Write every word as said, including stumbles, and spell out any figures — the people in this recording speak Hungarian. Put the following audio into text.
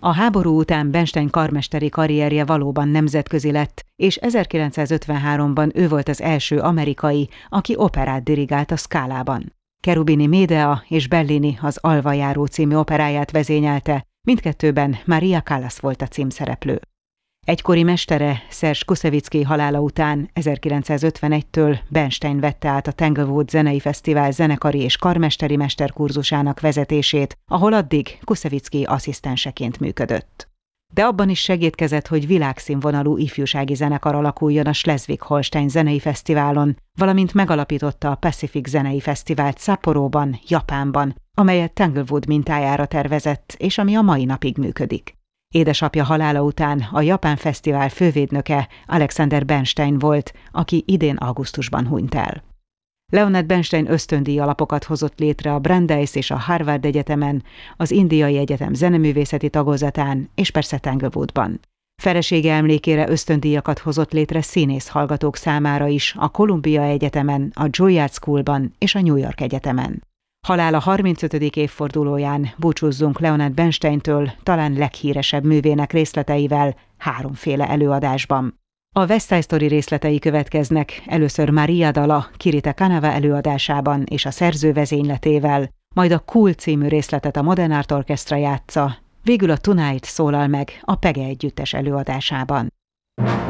A háború után Bernstein karmesteri karrierje valóban nemzetközi lett, és ezerkilencszázötvenháromban ő volt az első amerikai, aki operát dirigált a Scalában. Cherubini Medea és Bellini az Alva járó című operáját vezényelte, mindkettőben Maria Callas volt a címszereplő. Egykori mestere, Serge Kuszevicki halála után ezerkilencszázötvenegytől Bernstein vette át a Tanglewood Zenei Fesztivál zenekari és karmesteri mesterkurzusának vezetését, ahol addig Kuszevicki asszisztenseként működött. De abban is segédkezett, hogy világszínvonalú ifjúsági zenekar alakuljon a Schleswig-Holstein Zenei Fesztiválon, valamint megalapította a Pacific Zenei Fesztivált Szapporóban, Japánban, amelyet Tanglewood mintájára tervezett, és ami a mai napig működik. Édesapja halála után a Japán Fesztivál fővédnöke Alexander Bernstein volt, aki idén augusztusban hunyt el. Leonard Bernstein ösztöndíj alapokat hozott létre a Brandeis és a Harvard Egyetemen, az Indiai Egyetem zeneművészeti tagozatán és persze Tanglewoodban. Felesége emlékére ösztöndíjakat hozott létre színész hallgatók számára is a Columbia Egyetemen, a Juilliard Schoolban és a New York Egyetemen. Halála harmincötödik évfordulóján búcsúzzunk Leonard Bernsteintől talán leghíresebb művének részleteivel háromféle előadásban. A West Side Story részletei következnek, először Maria dala Kirite Kanava előadásában és a szerző vezényletével, majd a Cool című részletet a Modern Art Orchestra játsza, végül a Tonight szólal meg a Pege együttes előadásában.